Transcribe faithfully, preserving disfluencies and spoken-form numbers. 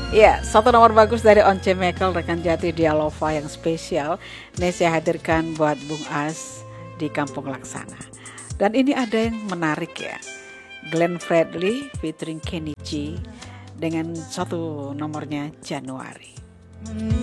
Ya, satu nomor bagus dari Once Mekel rekan jati Dialova yang spesial. Ini saya hadirkan buat Bung As di Kampung Laksana. Dan ini ada yang menarik ya. Glenn Fredly featuring Kenny G dengan satu nomornya Januari.